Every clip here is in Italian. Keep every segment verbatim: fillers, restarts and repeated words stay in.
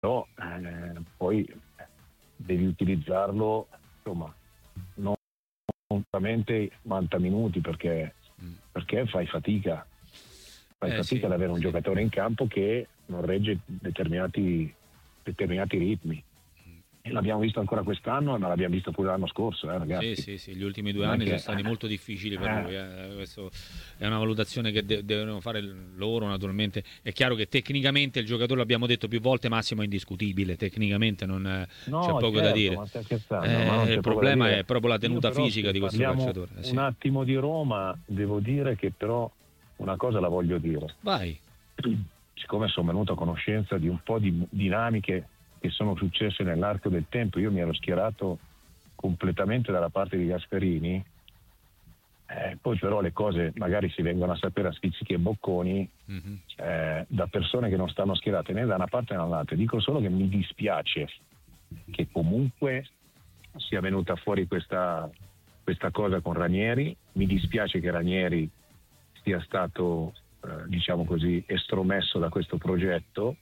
però eh, poi devi utilizzarlo, insomma, non solamente novanta minuti, perché, mm. perché fai fatica fai eh, fatica sì, ad avere un sì. giocatore in campo che non regge determinati determinati ritmi. E l'abbiamo visto ancora quest'anno, ma l'abbiamo visto pure l'anno scorso, eh, ragazzi. Sì, sì, sì, gli ultimi due Non è anni che, sono stati molto difficili per eh, lui. Eh. Questo è una valutazione che de- devono fare loro, naturalmente. È chiaro che tecnicamente il giocatore, l'abbiamo detto più volte, Massimo è indiscutibile. Tecnicamente non eh, c'è no, poco da certo, dire. ma stai scherzando, ma non Eh, il c'è poco da problema dire. è proprio la Io tenuta però, fisica se di questo parliamo calciatore. Eh, un sì. attimo di Roma, devo dire che però una cosa la voglio dire. Vai. Siccome sono venuto a conoscenza di un po' di dinamiche che sono successe nell'arco del tempo, io mi ero schierato completamente dalla parte di Gasperini, eh, poi però le cose magari si vengono a sapere a schizzichi e bocconi, Mm-hmm. eh, da persone che non stanno schierate né da una parte né dall'altra. Dico solo che mi dispiace che comunque sia venuta fuori questa, questa cosa con Ranieri, mi dispiace che Ranieri sia stato eh, diciamo così estromesso da questo progetto,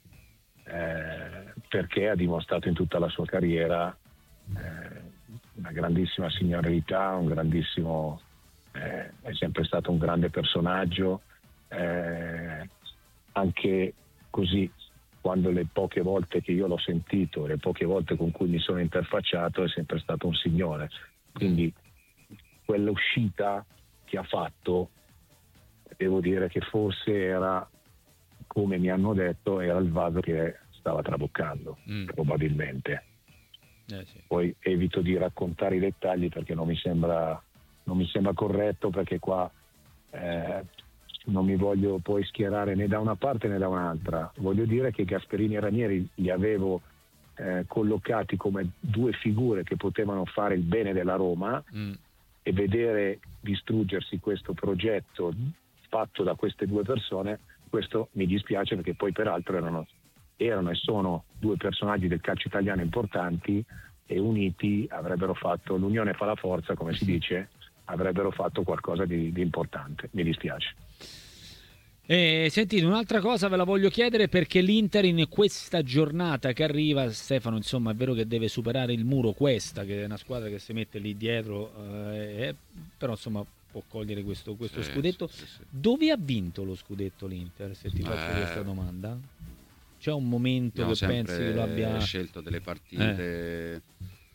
eh, perché ha dimostrato in tutta la sua carriera eh, una grandissima signorilità, un grandissimo eh, è sempre stato un grande personaggio, eh, anche così quando le poche volte che io l'ho sentito, le poche volte con cui mi sono interfacciato, è sempre stato un signore. Quindi quell'uscita che ha fatto, devo dire che forse era, come mi hanno detto, era il vaso che stava traboccando, Mm. probabilmente. Eh, sì. Poi evito di raccontare i dettagli perché non mi sembra, non mi sembra corretto, perché qua eh, non mi voglio poi schierare né da una parte né da un'altra. Voglio dire che Gasperini e Ranieri li avevo eh, collocati come due figure che potevano fare il bene della Roma, Mm. e vedere distruggersi questo progetto fatto da queste due persone, questo mi dispiace, perché poi peraltro erano, erano e sono due personaggi del calcio italiano importanti, e uniti avrebbero fatto, l'unione fa la forza, come si dice, avrebbero fatto qualcosa di, di importante. Mi dispiace. E sentite, un'altra cosa ve la voglio chiedere, perché l'Inter in questa giornata che arriva, Stefano, insomma, è vero che deve superare il muro Questa, che è una squadra che si mette lì dietro, eh, però insomma può cogliere questo, questo Sì, scudetto. sì, sì. Dove ha vinto lo scudetto l'Inter, se ti faccio Eh, questa domanda? C'è un momento abbiamo che pensi che lo sempre abbia... scelto delle partite, eh.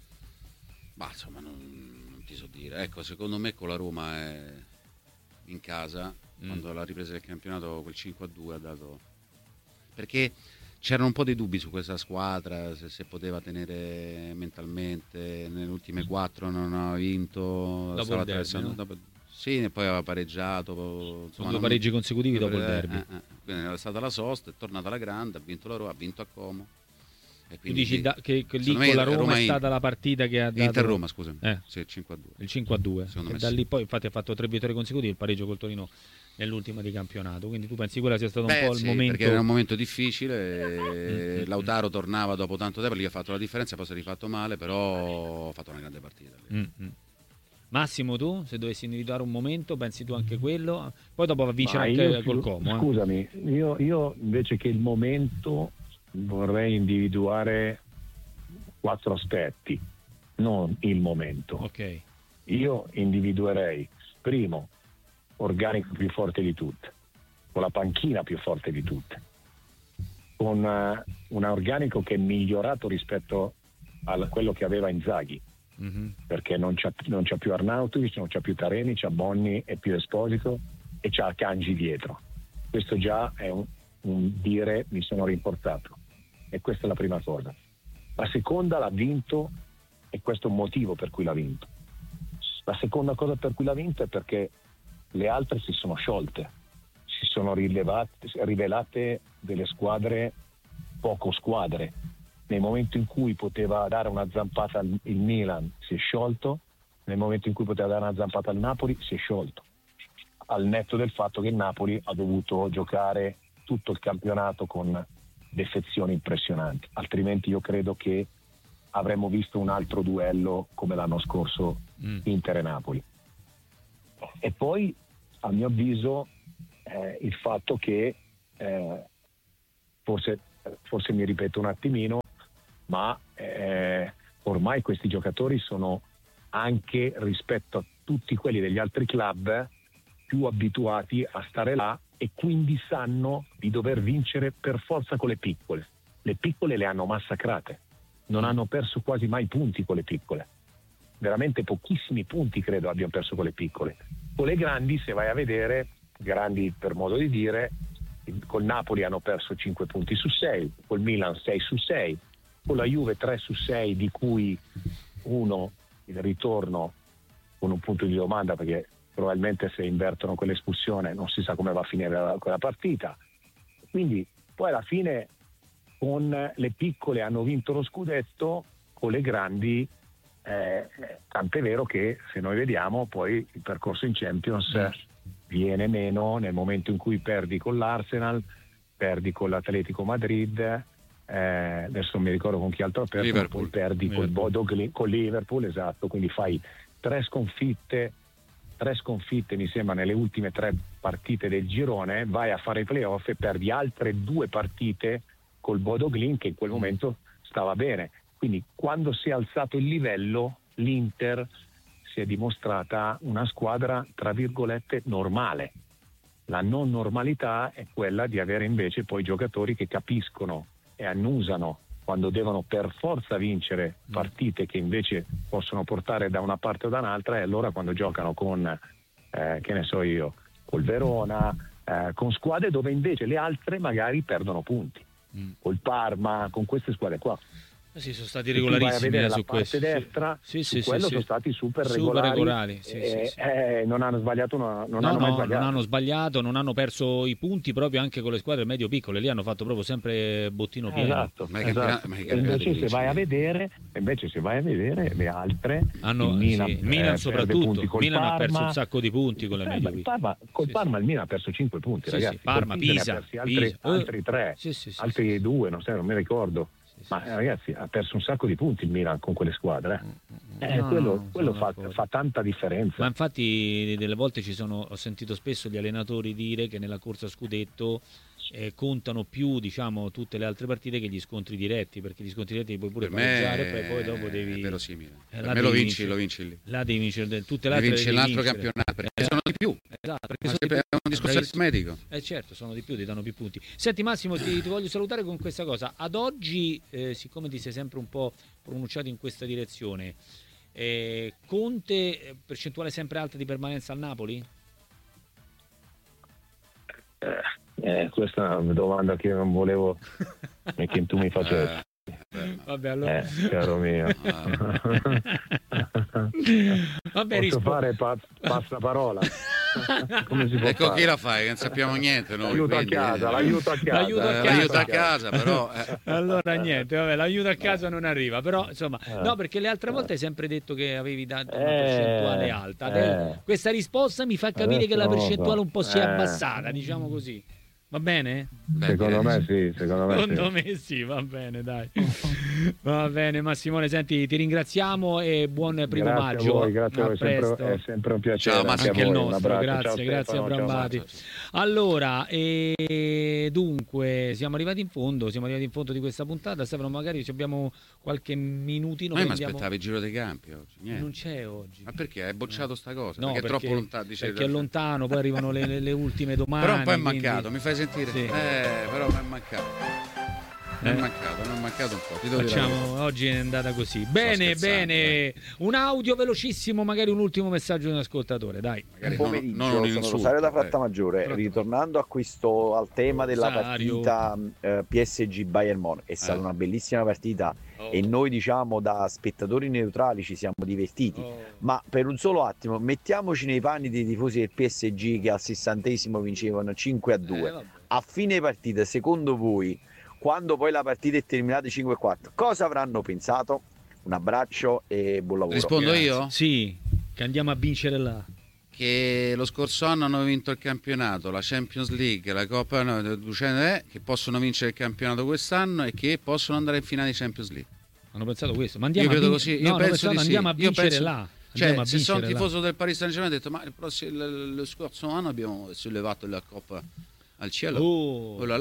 Ma insomma non, non ti so dire. Ecco, secondo me con la Roma è in casa, mm. quando alla ripresa del campionato quel cinque a due ha dato, perché c'erano un po' dei dubbi su questa squadra, se, se poteva tenere mentalmente. Nelle ultime quattro non ha vinto, Dopo stava il derby, attraversando, no? dopo, sì, e poi aveva pareggiato, insomma, Due non, pareggi consecutivi due, dopo il eh, derby. eh, eh. Quindi era stata la sosta, è tornata alla grande, ha vinto la Roma, ha vinto a Como. E Tu quindi dici lì, da, che, che lì secondo con me la Roma, Roma è in, stata la partita che ha dato... Inter-Roma, scusami, Eh. sì, il cinque a due. Il cinque a due, Secondo e me da sì. lì poi infatti ha fatto tre vittorie consecutive, il pareggio col Torino nell'ultima di campionato, quindi tu pensi quella sia stato Beh, un po' il sì, momento... perché era un momento difficile, Mm, mm, Lautaro tornava dopo tanto tempo, gli ha fatto la differenza, poi si è rifatto male, però ha fatto una grande partita lì. mm, mm. Massimo, tu se dovessi individuare un momento, pensi tu anche quello? Poi dopo va a vincere Ma anche io col più, Como, eh? scusami, io, io invece che il momento vorrei individuare quattro aspetti, non il momento. Ok. Io individuerei, primo, organico più forte di tutte, con la panchina più forte di tutte, con uh, un organico che è migliorato rispetto a quello che aveva Inzaghi, Mm-hmm. perché non c'ha, non c'ha più Arnautovic, non c'ha più Taremi, c'ha Bonni e più Esposito, e c'ha Kanji dietro. Questo già è un, un dire mi sono rimportato, e questa è la prima cosa. La seconda, l'ha vinto, e questo è un motivo per cui l'ha vinto. La seconda cosa per cui l'ha vinto è perché le altre si sono sciolte, si sono rilevate, rivelate delle squadre poco squadre. Nel momento in cui poteva dare una zampata al il Milan si è sciolto, nel momento in cui poteva dare una zampata al Napoli si è sciolto, al netto del fatto che il Napoli ha dovuto giocare tutto il campionato con defezioni impressionanti, altrimenti io credo che avremmo visto un altro duello come l'anno scorso, mm. Inter e Napoli. E poi a mio avviso eh, il fatto che eh, forse forse mi ripeto un attimino, ma eh, ormai questi giocatori sono anche rispetto a tutti quelli degli altri club più abituati a stare là e quindi sanno di dover vincere per forza con le piccole. Le piccole le hanno massacrate, non hanno perso quasi mai punti con le piccole, veramente pochissimi punti credo abbiano perso con le piccole. Con le grandi, se vai a vedere, grandi per modo di dire, col Napoli hanno perso cinque punti su sei, col Milan sei su sei, con la Juve tre su sei, di cui uno il ritorno con un punto di domanda, perché probabilmente se invertono quell'espulsione non si sa come va a finire la, quella partita. Quindi poi alla fine con le piccole hanno vinto lo scudetto, con le grandi eh, tant'è vero che se noi vediamo poi il percorso in Champions mm. viene meno nel momento in cui perdi con l'Arsenal, perdi con l'Atletico Madrid, eh, adesso non mi ricordo con chi altro ha perso, Liverpool. poi perdi col Bodo Glimt, con Liverpool, esatto, quindi fai tre sconfitte tre sconfitte mi sembra nelle ultime tre partite del girone, vai a fare i playoff e perdi altre due partite col Bodo Glimt che in quel momento stava bene. Quindi quando si è alzato il livello l'Inter si è dimostrata una squadra tra virgolette normale. La non normalità è quella di avere invece poi giocatori che capiscono e annusano quando devono per forza vincere partite che invece possono portare da una parte o da un'altra, e allora quando giocano con, eh, che ne so io, col Verona, eh, con squadre dove invece le altre magari perdono punti, mm. col Parma, con queste squadre qua. Sì, sono stati regolarissimi eh, su questo. Destra, sì, su sì, quello sì, sono sì. stati super Super regolari, regolari sì, eh, sì, sì. Eh, non hanno sbagliato, non, non no, hanno no, mai sbagliato. Non hanno sbagliato, non hanno perso i punti proprio anche con le squadre medio piccole, lì hanno fatto proprio sempre bottino pieno. Esatto, ma esatto. Ma e invece se vai a vedere, invece se vai a vedere le altre, hanno, il Milan, sì, Milan eh, soprattutto, il Milan Parma, ha perso un sacco di punti con le eh, medio il piccole. Parma, col sì, Parma sì. il Milan ha perso cinque punti, sì, ragazzi. Sì. Parma, Pisa, ne ha persi altri, Pisa. altri tre, sì, sì, sì, altri sì, due, non, so, non mi ricordo. Ma sì, ragazzi ha perso un sacco di punti il Milan con quelle squadre, eh. No, quello, no, quello fa, fa tanta differenza. Ma infatti delle volte ci sono, ho sentito spesso gli allenatori dire che nella corsa a scudetto eh, contano più, diciamo, tutte le altre partite che gli scontri diretti, perché gli scontri diretti li puoi pure per pareggiare, poi, poi dopo devi è verosimile. Eh, per me lo vinci, vincere. lo vinci lì. Là devi vincere, tutte le altre vinci un altro vincere. campionato, perché eh, sono di più. Esatto, perché Ma sono di è più. un discorso aritmetico. Eh certo, sono di più, ti danno più punti. Senti Massimo, ti, ti voglio salutare con questa cosa. Ad oggi, eh, siccome ti sei sempre un po' pronunciato in questa direzione, eh, Conte, percentuale sempre alta di permanenza al Napoli? Eh, eh, questa è una domanda che non volevo e che tu mi facessi. Eh, Vabbè, allora... eh, caro mio. Vabbè, posso rispo... fare pa- passaparola? Come si può ecco fare? chi la fai, che non sappiamo niente noi, l'aiuto quindi, a casa, eh, l'aiuto a casa, l'aiuto a casa, l'aiuto a casa però eh. allora niente, vabbè, l'aiuto a casa non arriva, però insomma eh. no, perché le altre volte hai sempre detto che avevi dato una eh. percentuale alta. eh. Questa risposta mi fa capire Adesso che la non lo so. percentuale un po' si è Eh. abbassata, diciamo così. Va bene? Beh, secondo direi me sì, secondo me Secondo sì. me sì, va bene, dai. Va bene, Massimone, senti, ti ringraziamo e buon primo grazie maggio. a voi, grazie a voi, sempre, è sempre un piacere. Ciao, anche, anche a il voi. Un nostro, abbraccio. grazie, Ciao, grazie Stefano, Brambati. ciao, ciao. Allora, e dunque, siamo arrivati in fondo, siamo arrivati in fondo di questa puntata. Stefano, magari ci abbiamo qualche minutino. Ma io mi andiamo... aspettavo il giro dei campi oggi. Niente. Non c'è oggi. Ma perché? Hai bocciato no. sta cosa? No, perché, perché è troppo lontano. Dice, perché è lontano, poi arrivano le, le, le ultime domande. Però un po' è quindi... mancato, mi fai sentire? Sì. Eh, però mi è mancato. Mi è Eh. mancato, mi è mancato un po'. Ti devo dire Facciamo, oggi è andata così. Bene, scherzando, bene. Un audio velocissimo, magari un ultimo messaggio di un ascoltatore, dai. magari Buon non, pomeriggio, non un sono insulto. Rosario da eh. Frattamaggiore. Frattamaggiore. Ritornando a questo, al tema della Rosario. partita eh, P S G Bayern Monaco, è stata Eh. una bellissima partita Oh. e noi diciamo da spettatori neutrali ci siamo divertiti. Oh. Ma per un solo attimo mettiamoci nei panni dei tifosi del P S G che al sessantesimo vincevano cinque a due. Eh, vabbè. A fine partita, secondo voi, quando poi la partita è terminata cinque a quattro, cosa avranno pensato? Un abbraccio e buon lavoro. Rispondo Grazie. io? Sì, che andiamo a vincere là. Che lo scorso anno hanno vinto il campionato, la Champions League, la Coppa, no, eh, che possono vincere il campionato quest'anno e che possono andare in finale di Champions League. Hanno pensato questo, ma andiamo Io credo a così, vin- io no, hanno penso pensato, di sì. andiamo a Io vincere penso- là. Cioè, Andiamo a se sono vincere là. tifoso del Paris Saint-Germain ho detto ma il prossimo, lo scorso anno abbiamo sollevato la Coppa al cielo. Oh, Oh là là.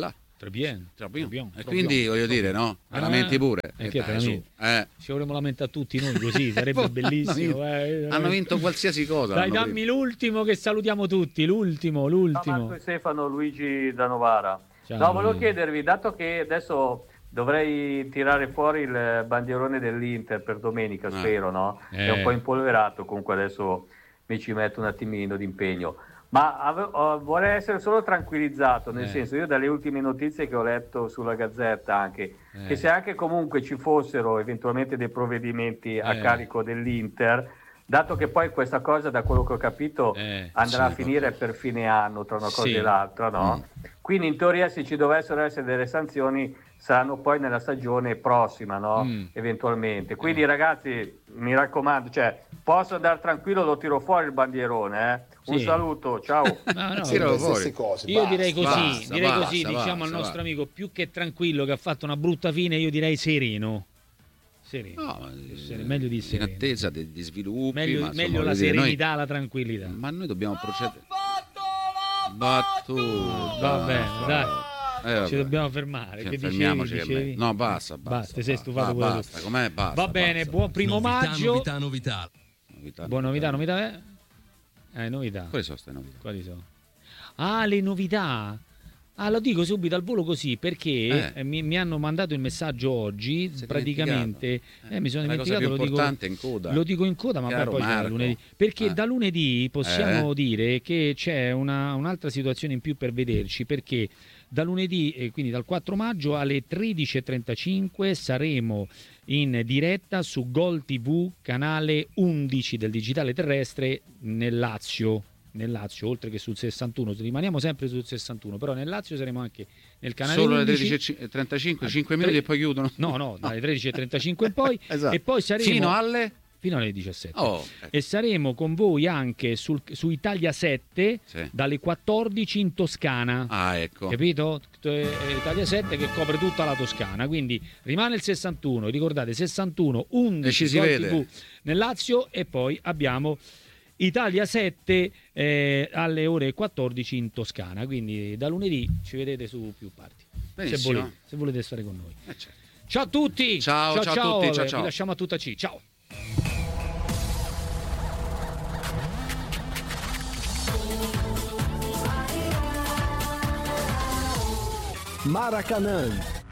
Trebien, Trebien. Trebien, E Trebien. quindi voglio dire, no? Te lamenti pure. Eh, E che dai, te su. lamenti? Eh. Ci vorremmo lamentare tutti noi così, sarebbe bellissimo. Hanno eh, vinto, hanno vinto qualsiasi cosa. Dai, hanno dammi vinto. l'ultimo che salutiamo tutti, l'ultimo, Ciao l'ultimo. Marco e Stefano, Luigi da Novara. Ciao, no, volevo Luigi. chiedervi, dato che adesso dovrei tirare fuori il bandierone dell'Inter per domenica, Ah. spero, no? È Eh. un po' impolverato, comunque adesso mi ci metto un attimino d'impegno. Ma ave- oh, vorrei essere solo tranquillizzato, nel Eh. senso, io dalle ultime notizie che ho letto sulla Gazzetta anche, Eh. che se anche comunque ci fossero eventualmente dei provvedimenti a Eh. carico dell'Inter, dato che poi questa cosa, da quello che ho capito, Eh, andrà sì, a finire per fine anno tra una cosa Sì. e l'altra, no? Quindi in teoria se ci dovessero essere delle sanzioni saranno poi nella stagione prossima, no? Mm. Eventualmente. Quindi ragazzi, mi raccomando, cioè, posso andare tranquillo, lo tiro fuori il bandierone, eh? Un Sì. saluto, ciao. No, no, Tiralo le fuori. stesse cose. io basta. direi così, basta, direi basta, così, basta, diciamo al basta. nostro amico più che tranquillo che ha fatto una brutta fine, io direi sereno. Sereno. No, ma, Sere- eh, meglio di in sereno. attesa di, di sviluppi. Meglio, ma, insomma, meglio la voglio dire, noi- serenità, la tranquillità. ma noi dobbiamo procedere. Battuta. Va bene, dai. Eh, vabbè. Ci dobbiamo fermare. Sì, che dicevi, fermiamoci che è dicevi? meglio. No, basta, basta. Basta, ti sei basta, stufato ba- pure tu. basta, com'è? Basta. Va bene, basta. buon primo novità, maggio. novità, novità. Novità, Buona novità, novità. Eh, novità. Quali sono queste novità? Quali sono? Ah, le novità. Ah, lo dico subito al volo così perché Eh. eh, mi, mi hanno mandato il messaggio oggi. Sei praticamente dimenticato? eh, mi sono La cosa dimenticato. più Lo dico, importante in coda. lo dico in coda, ma Caro poi c'è Marco. lunedì. Perché Eh. da lunedì possiamo Eh. dire che c'è una, un'altra situazione in più per vederci. Perché da lunedì, e quindi dal quattro maggio alle tredici e trentacinque saremo in diretta su Gol tivù, canale undici del digitale terrestre nel Lazio. Nel Lazio, oltre che sul sessantuno, rimaniamo sempre sul sessantuno, però nel Lazio saremo anche nel canale Solo alle undici. tredici e trentacinque, Ah, cinque tre- minuti e poi chiudono. No, no, dalle tredici e trentacinque in poi Esatto. e poi saremo Fino alle... fino alle diciassette. Oh, ecco. E saremo con voi anche sul, su Italia sette Sì. dalle quattordici in Toscana. Ah, ecco. Capito? Eh, Italia sette che copre tutta la Toscana, quindi rimane il sessantuno, ricordate sessantuno, E undici ci si Gol vede. tivù nel Lazio e poi abbiamo Italia sette eh, alle ore quattordici in Toscana, quindi da lunedì ci vedete su più parti. Se Benissimo. volete, se volete stare con noi. Eh, certo. Ciao a tutti! Ciao, ciao a tutti, ciao, Vi ciao. lasciamo a tutta C. Ciao! Maracanã